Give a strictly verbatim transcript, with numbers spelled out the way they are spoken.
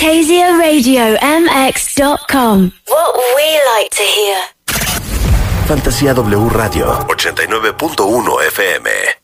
Fantasia Radio M X dot com. What we like to hear. Fantasía W Radio ochenta y nueve punto uno F M.